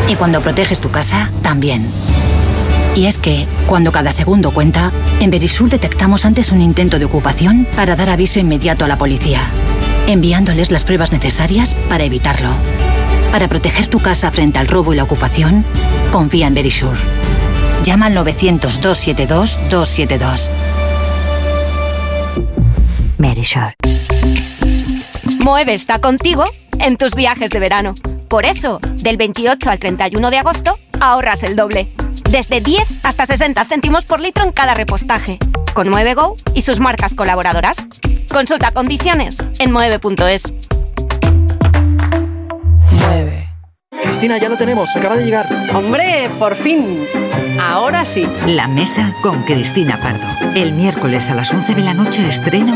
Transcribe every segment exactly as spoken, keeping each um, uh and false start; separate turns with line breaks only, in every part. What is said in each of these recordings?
Y cuando proteges tu casa, también. Y es que, cuando cada segundo cuenta, en Verisur detectamos antes un intento de ocupación para dar aviso inmediato a la policía, enviándoles las pruebas necesarias para evitarlo. Para proteger tu casa frente al robo y la ocupación, confía en Verisur. Llama al novecientos, doscientos setenta y dos, doscientos setenta y dos. Verisur.
Moeve está contigo en tus viajes de verano. Por eso, del veintiocho al treinta y uno de agosto, ahorras el doble. Desde diez hasta sesenta céntimos por litro en cada repostaje. Con Moeve Go y sus marcas colaboradoras. Consulta condiciones en moeve punto es.
Mueve. Cristina, ya lo tenemos, acaba de llegar.
¡Hombre, por fin! Ahora sí.
La Mesa con Cristina Pardo. El miércoles a las once de la noche estreno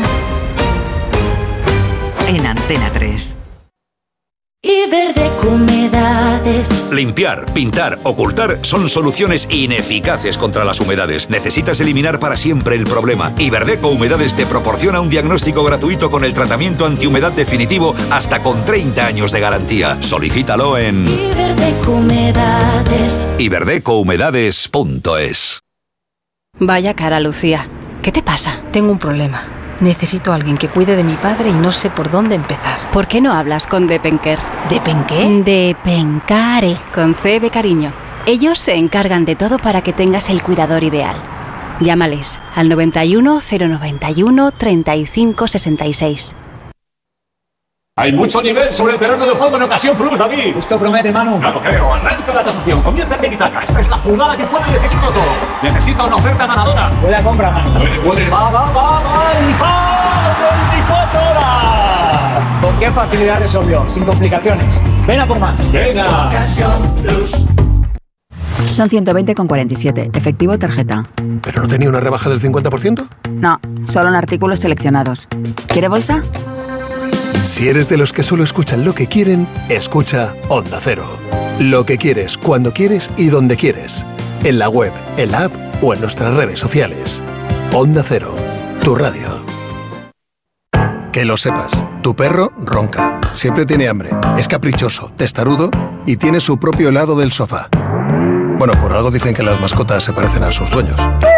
en Antena tres.
Iberdeco Humedades.
Limpiar, pintar, ocultar son soluciones ineficaces contra las humedades. Necesitas eliminar para siempre el problema. Iberdeco Humedades te proporciona un diagnóstico gratuito con el tratamiento antihumedad definitivo hasta con treinta años de garantía. Solicítalo en
Iberdeco Humedades.
iberdeco humedades punto es.
Vaya cara, Lucía. ¿Qué te pasa?
Tengo un problema. Necesito a alguien que cuide de mi padre y no sé por dónde empezar.
¿Por qué no hablas con Depenker?
¿Depenqué?
Depencare, con C de cariño. Ellos se encargan de todo para que tengas el cuidador ideal. Llámales al noventa y uno, cero noventa y uno, treinta y cinco sesenta y seis.
Hay mucho nivel sobre el terreno de juego en Ocasión Plus, David.
Esto promete, Manu.
Claro, creo. Arranca la tasación. Comienza el tiki-taka. Esta es la jugada que puede decidirlo todo. Necesita una oferta ganadora.
Buena compra, Manu.
Puede, puede. Va, va, va, va. Y va. veinticuatro horas.
¿Con qué facilidad resolvió? Sin complicaciones. Ven a por más.
Venga.
Ocasión Plus.
Son ciento veinte con cuarenta y siete. Efectivo tarjeta.
¿Pero no tenía una rebaja del cincuenta por ciento?
No, solo en artículos seleccionados. ¿Quiere bolsa?
Si eres de los que solo escuchan lo que quieren, escucha Onda Cero. Lo que quieres, cuando quieres y donde quieres. En la web, en la app o en nuestras redes sociales. Onda Cero, tu radio. Que lo sepas, tu perro ronca, siempre tiene hambre, es caprichoso, testarudo y tiene su propio lado del sofá. Bueno, por algo dicen que las mascotas se parecen a sus dueños.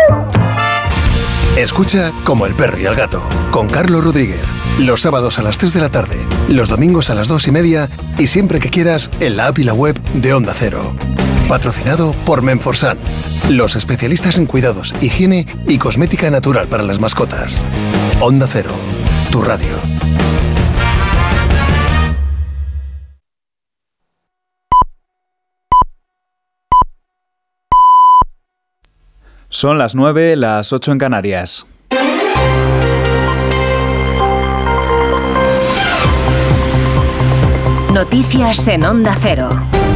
Escucha Como el perro y el gato, con Carlos Rodríguez. Los sábados a las tres de la tarde, los domingos a las dos y media y siempre que quieras en la app y la web de Onda Cero. Patrocinado por Menforsan, los especialistas en cuidados, higiene y cosmética natural para las mascotas. Onda Cero, tu radio.
Son las nueve, las ocho en Canarias.
Noticias en Onda Cero.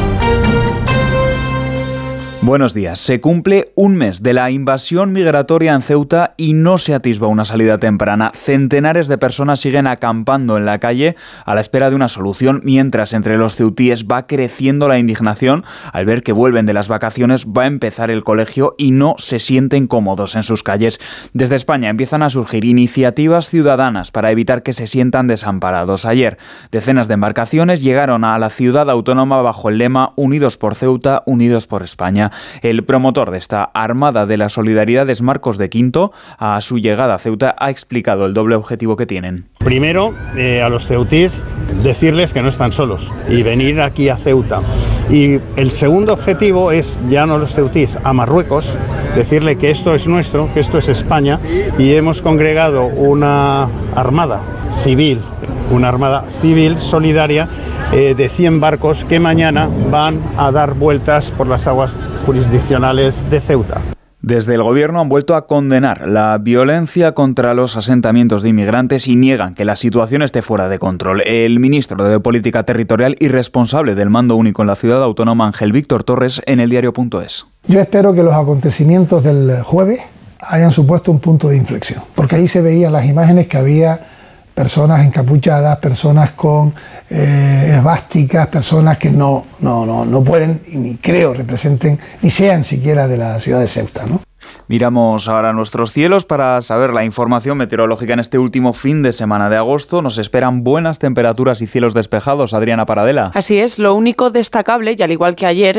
Buenos días. Se cumple un mes de la invasión migratoria en Ceuta y no se atisba una salida temprana. Centenares de personas siguen acampando en la calle a la espera de una solución, mientras entre los ceutíes va creciendo la indignación al ver que vuelven de las vacaciones, va a empezar el colegio y no se sienten cómodos en sus calles. Desde España empiezan a surgir iniciativas ciudadanas para evitar que se sientan desamparados. Ayer, decenas de embarcaciones llegaron a la ciudad autónoma bajo el lema Unidos por Ceuta, Unidos por España. El promotor de esta Armada de la Solidaridad es Marcos de Quinto. A su llegada a Ceuta ha explicado el doble objetivo que tienen.
Primero, eh, a los ceutís decirles que no están solos y venir aquí a Ceuta. Y el segundo objetivo es, ya no a los ceutís, a Marruecos, decirle que esto es nuestro, que esto es España, y hemos congregado una armada civil, una armada civil solidaria eh, de cien barcos que mañana van a dar vueltas por las aguas jurisdiccionales de Ceuta.
Desde el gobierno han vuelto a condenar la violencia contra los asentamientos de inmigrantes y niegan que la situación esté fuera de control. El ministro de Política Territorial y responsable del mando único en la ciudad autónoma, Ángel Víctor Torres, en el diario punto es.
Yo espero que los acontecimientos del jueves hayan supuesto un punto de inflexión, porque ahí se veían las imágenes que había personas encapuchadas, personas con eh, esvásticas, personas que no, no, no, no pueden, y ni creo representen, ni sean siquiera de la ciudad de Ceuta, ¿no?
Miramos ahora nuestros cielos para saber la información meteorológica en este último fin de semana de agosto. Nos esperan buenas temperaturas y cielos despejados. Adriana Paradela.
Así es, lo único destacable, y al igual que ayer,